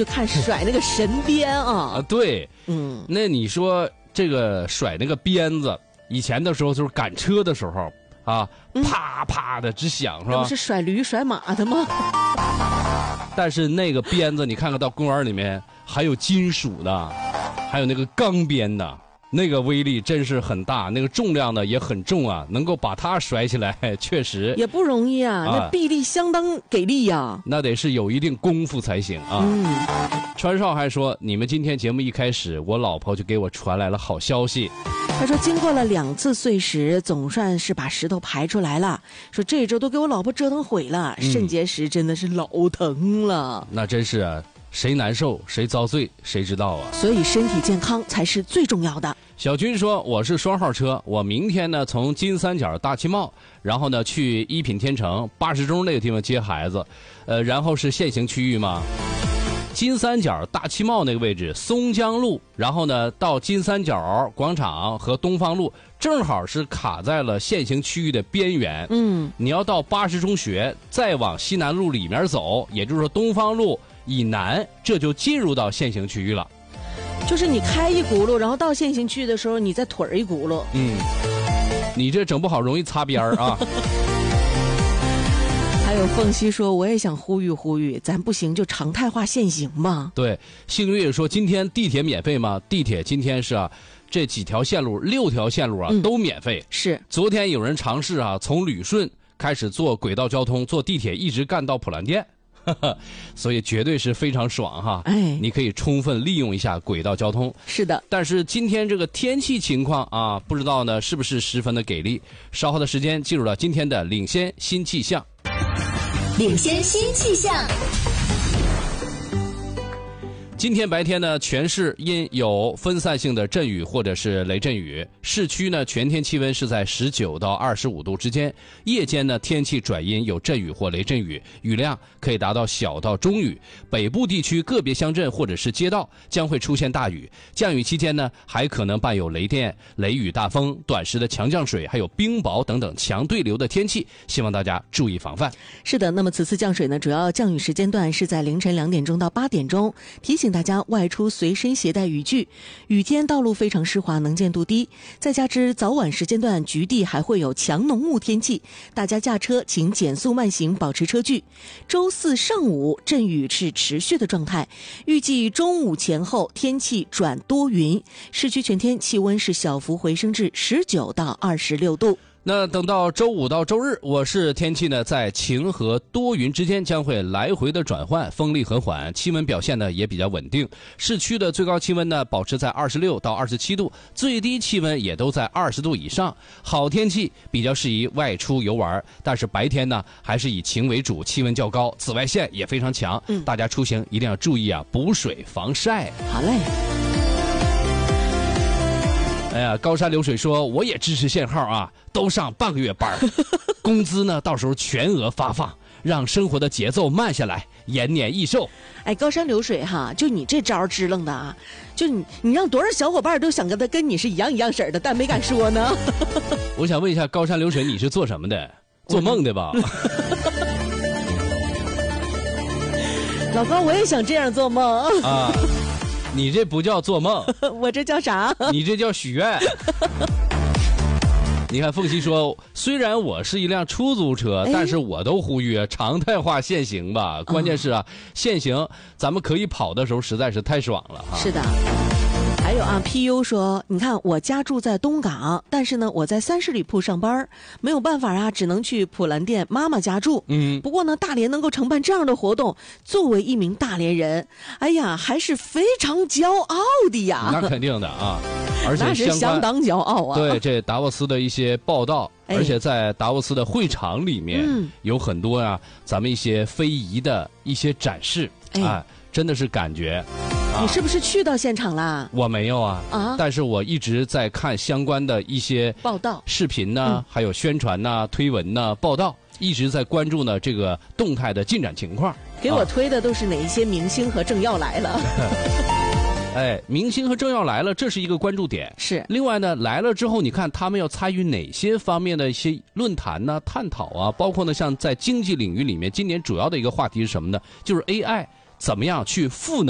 就看甩那个神鞭啊。 对，那你说这个甩那个鞭子，以前的时候就是赶车的时候啊，啪啪的直响，是吧？ 那不是甩驴甩马的吗？ 但是那个鞭子，你看看到公园里面还有金属的，还有那个钢鞭的。那个威力真是很大，那个重量呢也很重啊，能够把它甩起来，确实也不容易啊，那臂力相当给力呀， 那得是有一定功夫才行啊。川少还说，你们今天节目一开始，我老婆就给我传来了好消息。 他说经过了2次碎石，总算是把石头排出来了，说这周都给我老婆折腾毁了，肾结石真的是老疼了。 那真是啊，谁难受谁遭罪谁知道啊， 所以身体健康才是最重要的。 小军说，我是双号车，我明天呢从金三角大旗茂，然后呢去一品天成80中那个地方接孩子，然后是限行区域嘛，金三角大旗茂那个位置松江路，然后呢到金三角广场和东方路正好是卡在了限行区域的边缘。你要到80中学再往西南路里面走，也就是说东方路以南，这就进入到限行区域了。 就是你开一轱辘，然后到限行区的时候，你再腿一轱辘。 你这整不好容易擦边啊。 还有凤溪说，我也想呼吁呼吁，咱不行就常态化限行吧。 对，幸运说今天地铁免费吗？地铁今天是这几条线路6条线路都免费。是，昨天有人尝试从旅顺开始坐轨道交通，坐地铁一直干到普兰店。所以绝对是非常爽哈！你可以充分利用一下轨道交通。是的，但是今天这个天气情况不知道呢是不是十分的给力。稍后的时间进入了今天的领先新气象。 领先新气象。 今天白天呢，全市因有分散性的阵雨或者是雷阵雨，市区呢全天气温是在19到25度之间。夜间呢，天气转阴，有阵雨或雷阵雨，雨量可以达到小到中雨。北部地区个别乡镇或者是街道将会出现大雨，降雨期间呢，还可能伴有雷电、雷雨大风、短时的强降水，还有冰雹等等强对流的天气，希望大家注意防范。 是的，那么此次降水呢，主要降雨时间段是在凌晨2点钟到8点钟，提醒大家外出随身携带雨具。雨天道路非常湿滑，能见度低，再加之早晚时间段局地还会有强浓雾天气，大家驾车请减速慢行，保持车距。周4上午阵雨是持续的状态，预计中午前后天气转多云，市区全天气温是小幅回升至19到26度。 那等到周5到周日，我市天气呢在晴和多云之间将会来回的转换，风力和缓，气温表现呢也比较稳定。市区的最高气温呢保持在26到27度，最低气温也都在20度以上。好天气比较适宜外出游玩，但是白天呢还是以晴为主，气温较高，紫外线也非常强。大家出行一定要注意补水防晒。 好嘞。 哎呀，高山流水说，我也支持限号都上半个月班，工资呢到时候全额发放，让生活的节奏慢下来，延年益寿。 哎，高山流水就你这招支棱的就你让多少小伙伴都想跟你是一样式的，但没敢说呢。 我想问一下高山流水，你是做什么的？做梦的吧？ 老高，我也想这样做梦啊。你这不叫做梦， 我这叫啥？ 你这叫许愿。你看凤溪说，虽然我是一辆出租车，但是我都呼吁常态化限行吧。关键是限行咱们可以跑的时候实在是太爽了是的。还有PU 说，你看我家住在东港，但是呢我在3十里铺上班，没有办法只能去普兰店妈妈家住。不过呢大连能够承办这样的活动，作为一名大连人，哎呀还是非常骄傲的呀。 那肯定的而且那是相当骄傲对这达沃斯的一些报道，而且在达沃斯的会场里面有很多咱们一些非遗的一些展示真的是感觉。 你是不是去到现场啦？ 我没有但是我一直在看相关的一些报道、 视频还有宣传推文报道，一直在关注呢这个动态的进展情况。 给我推的都是哪一些明星和政要来了？ 明星和政要来了，这是一个关注点。 是。另外呢，来了之后，你看他们要参与哪些方面的一些论坛探讨包括呢，像在经济领域里面，今年主要的一个话题是什么呢？就是 AI 怎么样去赋能